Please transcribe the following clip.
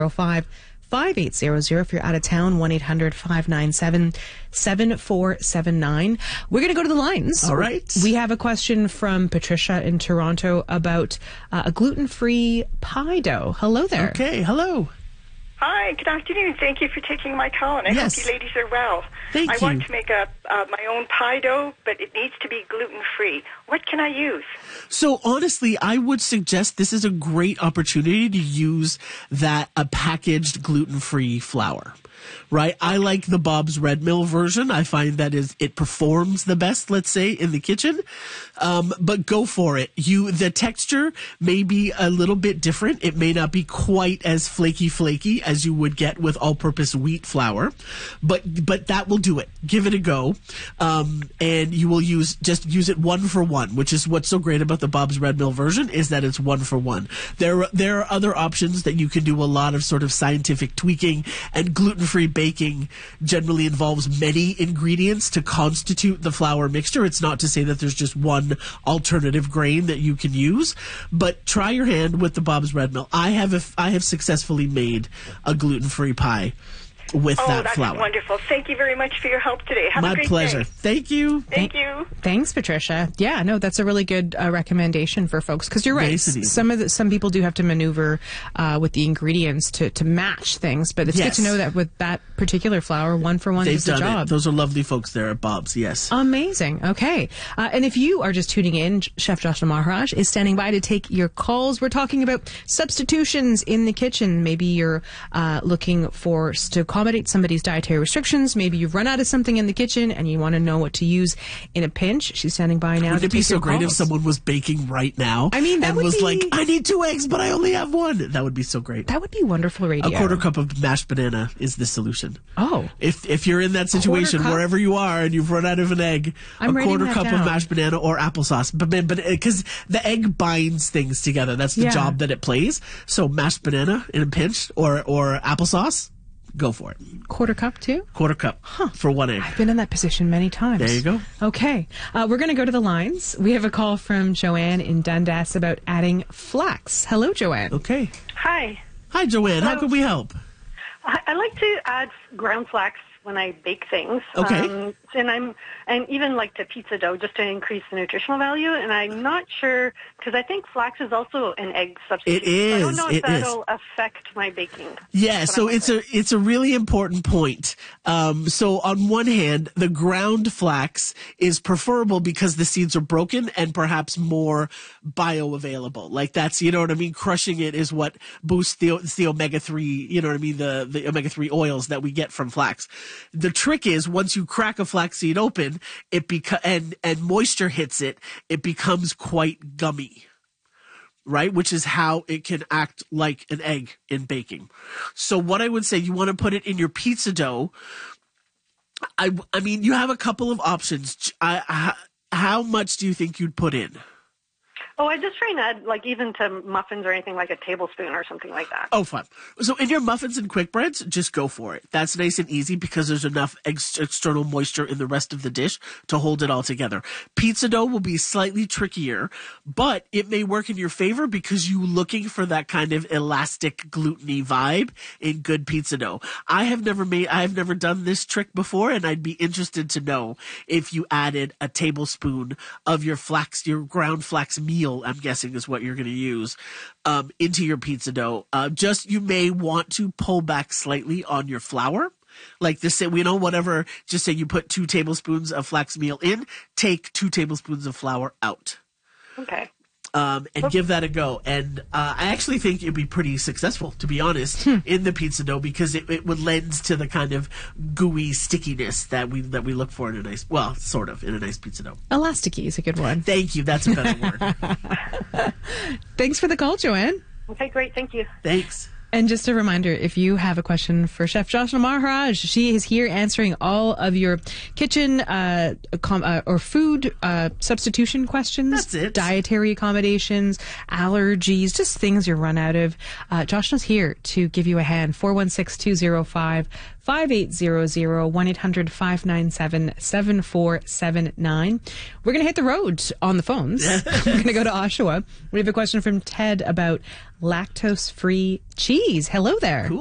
5800. If you're out of town, 1-800-597-7479. We're going to go to the lines. All right. We have a question from Patricia in Toronto about a gluten-free pie dough. Hello there. Okay, hello. Hi, good afternoon. Thank you for taking my call, and I hope you ladies are well. Thank you. I want to make my own pie dough, but it needs to be gluten-free. What can I use? So honestly, I would suggest this is a great opportunity to use a packaged gluten-free flour. Right? I like the Bob's Red Mill version. I find that it performs the best, let's say, in the kitchen. But go for it. The texture may be a little bit different. It may not be quite as flaky as you would get with all-purpose wheat flour, but that will do it. Give it a go. And you will use it 1 for 1, which is what's so great about the Bob's Red Mill version, is that it's 1 for 1. There are other options that you can do a lot of sort of scientific tweaking, and gluten-free baking generally involves many ingredients to constitute the flour mixture. It's not to say that there's just one alternative grain that you can use, but try your hand with the Bob's Red Mill. I have successfully made a gluten-free pie with that flour. Oh, that's wonderful. Thank you very much for your help today. Have a great pleasure. day. Thank you. Thank you. Thanks, Patricia. Yeah, no, that's a really good recommendation for folks, because you're right. Nice and easy. Some people do have to maneuver with the ingredients to match things, but it's good to know that with that particular flour, 1 for 1 does the job. They've done it. Those are lovely folks there at Bob's. Yes. Amazing. Okay. And if you are just tuning in, Chef Joshna Maharaj is standing by to take your calls. We're talking about substitutions in the kitchen. Maybe you're looking to accommodate somebody's dietary restrictions. Maybe you've run out of something in the kitchen and you want to know what to use in a pinch. She's standing by now. Wouldn't it be so great if someone was baking right now? I mean, that would be like, I need 2 eggs, but I only have 1. That would be so great. That would be wonderful radio. A 1/4 cup of mashed banana is the solution. Oh. If you're in that situation wherever you are and you've run out of an egg, a 1/4 cup of mashed banana or applesauce. But because the egg binds things together. That's the job that it plays. So mashed banana in a pinch or applesauce. Go for it. 1/4 cup too? 1/4 cup for 1 egg. I've been in that position many times. There you go. Okay. We're going to go to the lines. We have a call from Joanne in Dundas about adding flax. Hello, Joanne. Okay. Hi. Hi, Joanne. How can we help? I like to add ground flax when I bake things. Okay. And even like to pizza dough just to increase the nutritional value. And I'm not sure, because I think flax is also an egg substitute. It is. So I don't know if that'll affect my baking. Yeah, so it's a really important point. So on one hand, the ground flax is preferable because the seeds are broken and perhaps more bioavailable. Like that's, you know what I mean? Crushing it is what boosts the omega-3, you know what I mean? The omega-3 oils that we get from flax. The trick is once you crack a flaxseed open, and moisture hits it, it becomes quite gummy. Right? Which is how it can act like an egg in baking. So what I would say, you want to put it in your pizza dough. I mean, you have a couple of options. How much do you think you'd put in? Oh, I just try and add, like, even to muffins or anything, like a tablespoon or something like that. Oh, fun. So in your muffins and quick breads, just go for it. That's nice and easy because there's enough external moisture in the rest of the dish to hold it all together. Pizza dough will be slightly trickier, but it may work in your favor because you're looking for that kind of elastic, gluten-y vibe in good pizza dough. I have never done this trick before, and I'd be interested to know if you added a tablespoon of your ground flax meal, I'm guessing is what you're going to use, into your pizza dough. You may want to pull back slightly on your flour. Like this, whatever, just say you put 2 tablespoons of flax meal in, take 2 tablespoons of flour out. Okay. And give that a go. And I actually think it'd be pretty successful, to be honest, in the pizza dough because it would lend to the kind of gooey stickiness that we look for in a nice, well, sort of, in a nice pizza dough. Elasticy is a good one. Thank you. That's a better word. Thanks for the call, Joanne. Okay, great. Thank you. Thanks. And just a reminder, if you have a question for Chef Joshna Maharaj, she is here answering all of your kitchen or food substitution questions. That's it. Dietary accommodations, allergies, just things you run out of. Joshna's here to give you a hand. 416-205 5800, 1-800-597-7479. We're going to hit the road on the phones. We're going to go to Oshawa. We have a question from Ted about lactose-free cheese. Hello there. Cool.